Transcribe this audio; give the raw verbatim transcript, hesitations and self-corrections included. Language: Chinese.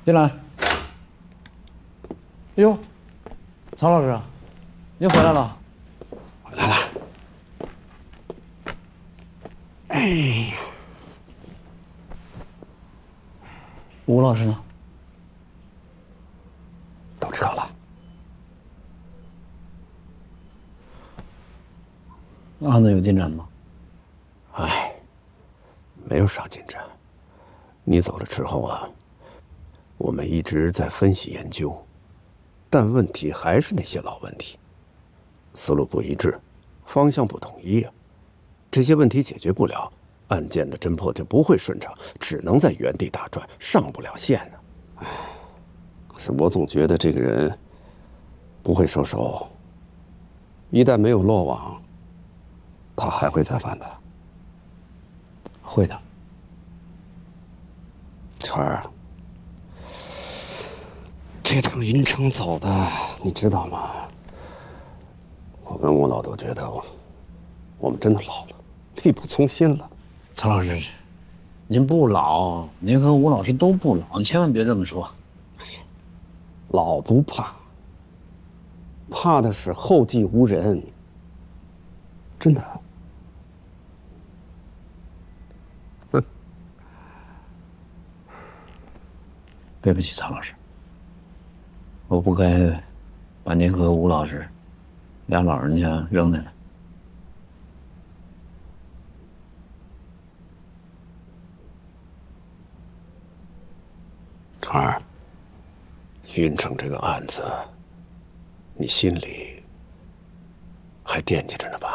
进来。哎呦，曹老师，您回来了。 回来了。哎呀， 吴老师呢？ 都知道了。 案子有进展吗？ 哎，没有啥进展。你走了之后啊，我们一直在分析研究，但问题还是那些老问题，思路不一致，方向不统一啊。这些问题解决不了，案件的侦破就不会顺畅，只能在原地打转，上不了线呢。哎，可是我总觉得这个人不会收手，一旦没有落网，他还会再犯的。 会的。 川儿，这趟云城走的，你知道吗？我跟吴老都觉得我，我们真的老了，力不从心了。 曹老师，您不老，您和吴老师都不老，你千万别这么说。 老不怕，怕的是后继无人。真的。哼。 对不起，曹老师，我不该把您和吴老师俩老人家扔在那。 川儿，云城这个案子，你心里还惦记着呢吧？